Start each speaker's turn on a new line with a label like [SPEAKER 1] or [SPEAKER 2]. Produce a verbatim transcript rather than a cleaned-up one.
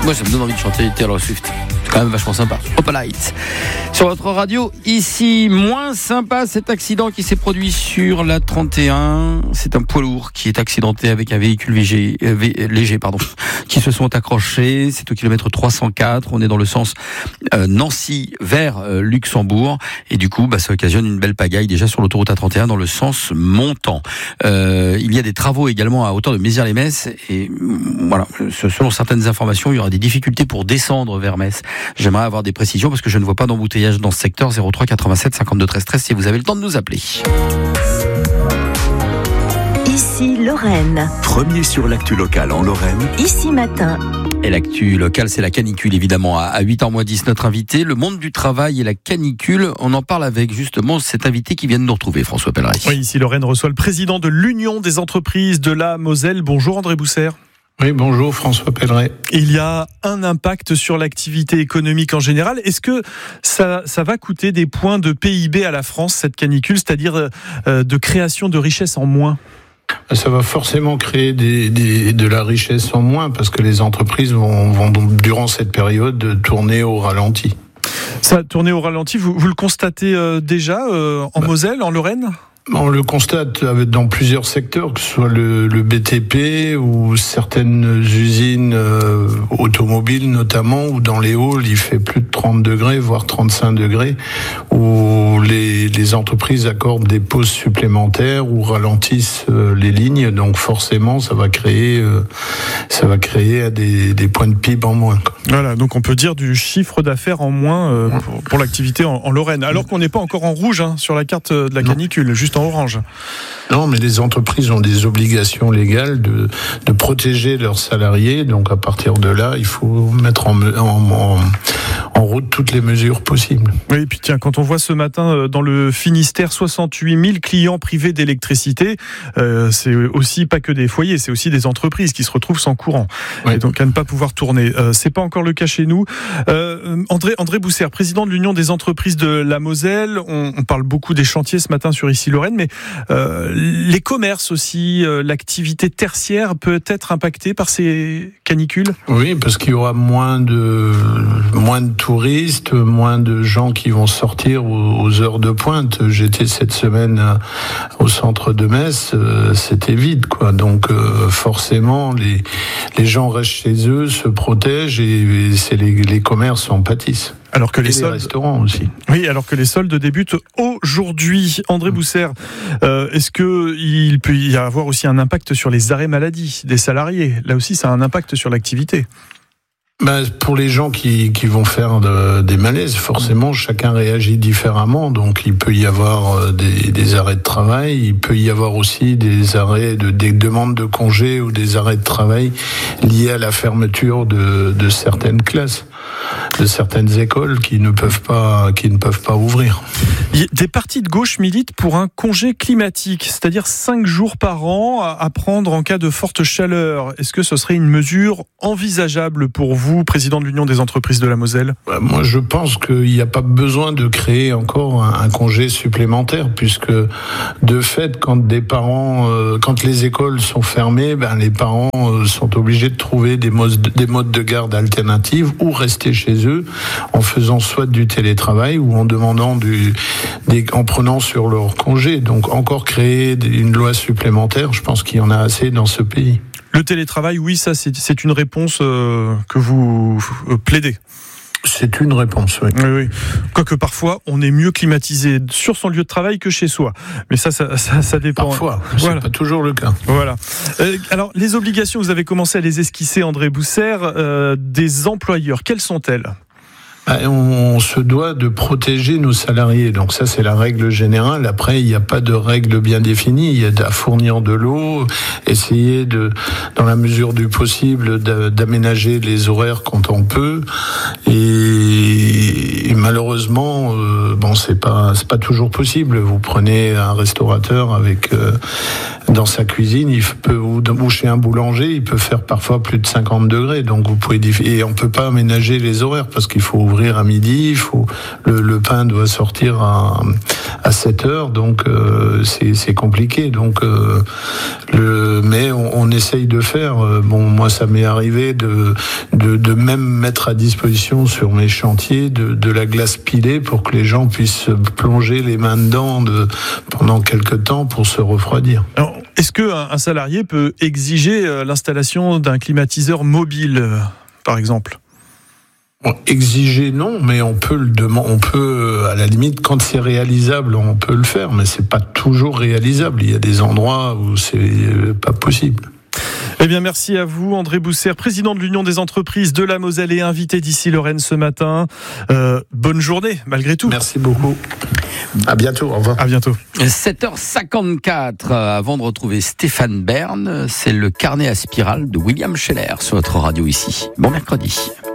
[SPEAKER 1] Moi, ça me donne envie de chanter Taylor Swift. C'est quand même vachement sympa. Opalite. Sur votre radio, ici, moins sympa, cet accident qui s'est produit sur la trente et un. C'est un poids lourd qui est accidenté avec un véhicule léger, euh, léger pardon, qui se sont accrochés. C'est au kilomètre trois cent quatre. On est dans le sens euh, Nancy vers euh, Luxembourg. Et du coup, bah, ça occasionne une belle pagaille déjà sur l'autoroute A trente et un dans le sens montant. Euh, il y a des travaux également à hauteur de Mézières-les-Messes. Et voilà, selon certaines informations, il y aura des difficultés pour descendre vers Metz. J'aimerais avoir des précisions parce que je ne vois pas d'embouteillage dans ce secteur. Zéro trois quatre-vingt-sept cinquante-deux treize treize si vous avez le temps de nous appeler.
[SPEAKER 2] Ici Lorraine.
[SPEAKER 3] Premier sur l'actu locale en Lorraine.
[SPEAKER 2] Ici Matin.
[SPEAKER 1] Et l'actu locale, c'est la canicule évidemment. À huit heures moins dix, notre invité, le monde du travail et la canicule. On en parle avec justement cet invité qui vient de nous retrouver, François Pelleret.
[SPEAKER 4] Oui, ici Lorraine reçoit le président de l'Union des entreprises de la Moselle. Bonjour André Bousser.
[SPEAKER 5] Oui, bonjour François Pelleret.
[SPEAKER 4] Il y a un impact sur l'activité économique en général. Est-ce que ça, ça va coûter des points de P I B à la France, cette canicule, c'est-à-dire euh, de création de richesse en moins ?
[SPEAKER 5] Ça va forcément créer des, des, de la richesse en moins parce que les entreprises vont, vont durant cette période tourner au ralenti.
[SPEAKER 4] Ça tourner au ralenti, vous, vous le constatez euh, déjà euh, en bah. Moselle, en Lorraine ?
[SPEAKER 5] On le constate dans plusieurs secteurs, que ce soit le, le B T P ou certaines usines euh, automobiles notamment, où dans les halls il fait plus de trente degrés, voire trente-cinq degrés, où les, les entreprises accordent des pauses supplémentaires ou ralentissent euh, les lignes. Donc forcément, ça va créer, euh, ça va créer des, des points de P I B en moins. Quoi.
[SPEAKER 4] Voilà, donc on peut dire du chiffre d'affaires en moins euh, pour, pour l'activité en, en Lorraine, alors qu'on n'est pas encore en rouge hein, sur la carte de la canicule, juste en orange.
[SPEAKER 5] Non, mais les entreprises ont des obligations légales de, de protéger leurs salariés. Donc à partir de là, il faut mettre en, en, en, en route toutes les mesures possibles.
[SPEAKER 4] Oui, et puis tiens, quand on voit ce matin dans le Finistère soixante-huit mille clients privés d'électricité, euh, c'est aussi pas que des foyers, c'est aussi des entreprises qui se retrouvent sans courant. Oui. Et donc à ne pas pouvoir tourner. Euh, c'est pas encore le cas chez nous. Euh, André, André Bousser, président de l'Union des entreprises de la Moselle. On, on parle beaucoup des chantiers ce matin sur Ici Lorraine, mais euh, les commerces aussi, euh, l'activité tertiaire peut être impactée par ces canicules ?
[SPEAKER 5] Oui, parce qu'il y aura moins de, moins de touristes, moins de gens qui vont sortir aux, aux heures de pointe. J'étais cette semaine au centre de Metz, euh, c'était vide, quoi. Donc euh, forcément, les, les gens restent chez eux, se protègent et, et c'est les, les commerces en pâtissent.
[SPEAKER 4] Alors que les,
[SPEAKER 5] les
[SPEAKER 4] soldes,
[SPEAKER 5] restaurants aussi.
[SPEAKER 4] Oui, alors que les soldes débutent aujourd'hui. André Bousser, euh, est-ce que il peut y avoir aussi un impact sur les arrêts maladie des salariés ? Là aussi, ça a un impact sur l'activité.
[SPEAKER 5] Ben, pour les gens qui, qui vont faire de, des malaises, forcément, chacun réagit différemment. Donc, il peut y avoir des, des arrêts de travail. Il peut y avoir aussi des arrêts de, des demandes de congés ou des arrêts de travail liés à la fermeture de, de certaines classes, de certaines écoles qui ne peuvent pas, qui ne peuvent pas ouvrir.
[SPEAKER 4] Des partis de gauche militent pour un congé climatique, c'est-à-dire cinq jours par an à prendre en cas de forte chaleur. Est-ce que ce serait une mesure envisageable pour vous, président de l'Union des entreprises de la Moselle ?
[SPEAKER 5] Moi, je pense qu'il n'y a pas besoin de créer encore un, un congé supplémentaire, puisque de fait, quand des parents, euh, quand les écoles sont fermées, ben les parents euh, sont obligés de trouver des modes, des modes de garde alternatifs ou rester chez eux en faisant soit du télétravail ou en demandant du Des, en prenant sur leur congé. Donc encore créer une loi supplémentaire, je pense qu'il y en a assez dans ce pays.
[SPEAKER 4] Le télétravail, oui, ça c'est, c'est une réponse euh, que vous euh, plaidez.
[SPEAKER 5] C'est une réponse, oui.
[SPEAKER 4] Oui, oui. Quoique parfois, on est mieux climatisé sur son lieu de travail que chez soi. Mais ça, ça, ça, ça dépend.
[SPEAKER 5] Parfois,
[SPEAKER 4] voilà.
[SPEAKER 5] C'est pas toujours le cas.
[SPEAKER 4] Voilà. Euh, alors, les obligations, vous avez commencé à les esquisser, André Bousser, euh, des employeurs. Quelles sont-elles ?
[SPEAKER 5] On se doit de protéger nos salariés. Donc ça, c'est la règle générale. Après, il n'y a pas de règle bien définie. Il y a à fournir de l'eau, essayer de, dans la mesure du possible, d'aménager les horaires quand on peut. Et, et malheureusement, euh, bon, c'est pas, c'est pas toujours possible. Vous prenez un restaurateur avec euh, dans sa cuisine, il peut, ou, ou chez un boulanger, il peut faire parfois plus de cinquante degrés. Donc vous pouvez, et on peut pas aménager les horaires parce qu'il faut ouvrir à midi, il faut, le, le pain doit sortir à, à sept heures, donc euh, c'est, c'est compliqué. Donc, euh, le, mais on, on essaye de faire. Euh, bon, moi, ça m'est arrivé de, de, de même mettre à disposition sur mes chantiers de, de la glace pilée pour que les gens puissent plonger les mains dedans de, pendant quelques temps pour se refroidir.
[SPEAKER 4] Alors, est-ce qu'un un salarié peut exiger euh, l'installation d'un climatiseur mobile, euh, par exemple ?
[SPEAKER 5] Exiger non, mais on peut le demander. On peut, à la limite, quand c'est réalisable, on peut le faire, mais c'est pas toujours réalisable. Il y a des endroits où c'est pas possible.
[SPEAKER 4] Eh bien, merci à vous, André Bousser, président de l'Union des entreprises de la Moselle et invité d'Ici Lorraine ce matin. Euh, bonne journée, malgré tout.
[SPEAKER 5] Merci beaucoup. À bientôt, au revoir.
[SPEAKER 4] À bientôt.
[SPEAKER 1] sept heures cinquante-quatre, avant de retrouver Stéphane Bern, c'est le carnet à spirale de William Scheller sur votre radio ici. Bon mercredi.